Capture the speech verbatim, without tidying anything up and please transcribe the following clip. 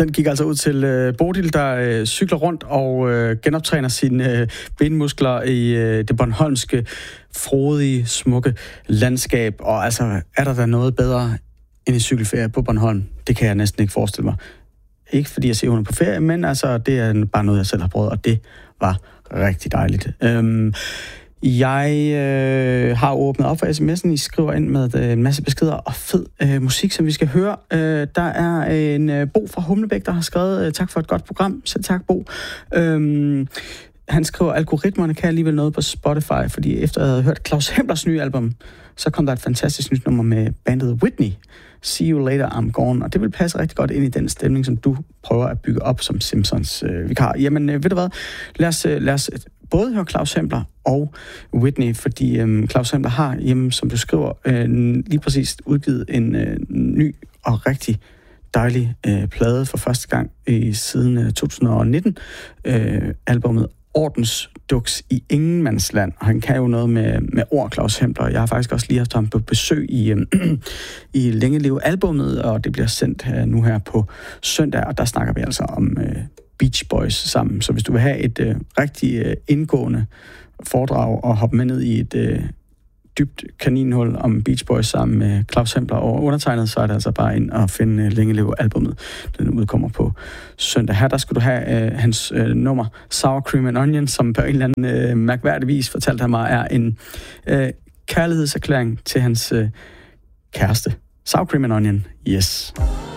Den gik altså ud til øh, Bodil, der øh, cykler rundt og øh, genoptræner sine øh, benmuskler i øh, det bornholmske, frodige, smukke landskab. Og altså, er der da noget bedre end en cykelferie på Bornholm? Det kan jeg næsten ikke forestille mig. Ikke fordi jeg ser hun er på ferie, men altså, det er bare noget, jeg selv har prøvet, og det var rigtig dejligt. Øhm, Jeg øh, har åbnet op for sms'en. I skriver ind med øh, en masse beskeder og fed øh, musik, som vi skal høre. Øh, der er en øh, Bo fra Humlebæk, der har skrevet, øh, tak for et godt program. Så tak, Bo. Øh, han skriver, algoritmerne kan alligevel noget på Spotify, fordi efter at jeg havde hørt Claus Hemblers nye album, så kom der et fantastisk nyt nummer med bandet Whitney. See You Later, I'm Gone. Og det vil passe rigtig godt ind i den stemning, som du prøver at bygge op som Simpsons øh, vikar. Jamen, øh, ved du hvad? Lad os, øh, lad os både høre Claus Hempler og Whitney, fordi øh, Claus Hempler har, jamen, som du skriver, øh, lige præcis udgivet en øh, ny og rigtig dejlig øh, plade for første gang i siden øh, to tusind nitten. Øh, albumet Ordensduks i Ingenmandsland. Og han kan jo noget med, med ord, Claus Hempler. Jeg har faktisk også lige haft ham på besøg i, øh, i Længeleve-albummet, og det bliver sendt øh, nu her på søndag, og der snakker vi altså om øh, Beach Boys sammen. Så hvis du vil have et øh, rigtig øh, indgående foredrag og hoppe med ned i et øh, dybt kaninhul om Beach Boys sammen med Claus Hempler og undertegnet, så er det altså bare ind og finde uh, Længeleve-albummet. Den udkommer på søndag. Her der skulle du have uh, hans uh, nummer Sour Cream and Onion, som på en eller anden uh, mærkværdig vis, fortalte han mig, er en uh, kærlighedserklæring til hans uh, kæreste. Sour Cream and Onion, yes.